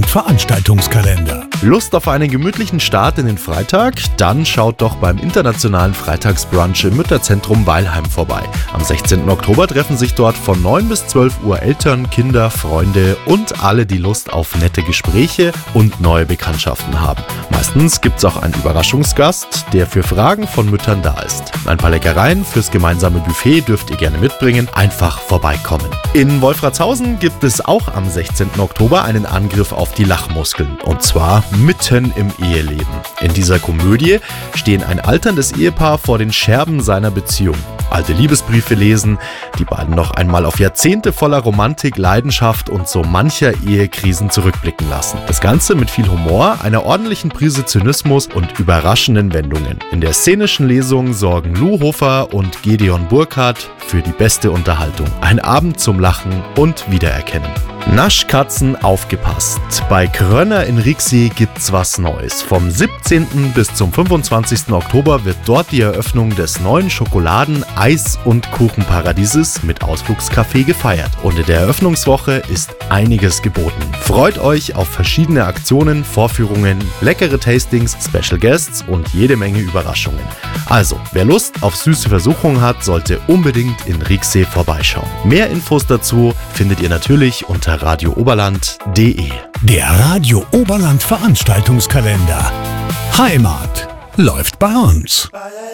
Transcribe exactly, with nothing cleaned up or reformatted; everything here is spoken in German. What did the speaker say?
Veranstaltungskalender. Lust auf einen gemütlichen Start in den Freitag? Dann schaut doch beim internationalen Freitagsbrunch im Mütterzentrum Weilheim vorbei. Am sechzehnten Oktober treffen sich dort von neun bis zwölf Uhr Eltern, Kinder, Freunde und alle, die Lust auf nette Gespräche und neue Bekanntschaften haben. Meistens gibt's auch einen Überraschungsgast, der für Fragen von Müttern da ist. Ein paar Leckereien fürs gemeinsame Buffet dürft ihr gerne mitbringen, einfach vorbeikommen. In Wolfratshausen gibt es auch am sechzehnten Oktober einen Angriff auf die Lachmuskeln, und zwar mitten im Eheleben. In dieser Komödie stehen ein alterndes Ehepaar vor den Scherben seiner Beziehung. Alte Liebesbriefe lesen, die beiden noch einmal auf Jahrzehnte voller Romantik, Leidenschaft und so mancher Ehekrisen zurückblicken lassen. Das Ganze mit viel Humor, einer ordentlichen Prise Zynismus und überraschenden Wendungen. In der szenischen Lesung sorgen Lou Hofer und Gedeon Burkhardt für die beste Unterhaltung. Ein Abend zum Lachen und Wiedererkennen. Naschkatzen, aufgepasst! Bei Krönner in Rixey gibt's was Neues. Vom siebzehnten bis zum fünfundzwanzigsten Oktober wird dort die Eröffnung des neuen Schokoladen-, Eis- und Kuchenparadieses mit Ausflugscafé gefeiert. Und in der Eröffnungswoche ist einiges geboten. Freut euch auf verschiedene Aktionen, Vorführungen, leckere Tastings, Special Guests und jede Menge Überraschungen. Also, wer Lust auf süße Versuchungen hat, sollte unbedingt in Rixey vorbeischauen. Mehr Infos dazu findet ihr natürlich unter radio oberland punkt de. Der Radio Oberland Veranstaltungskalender. Heimat läuft bei uns.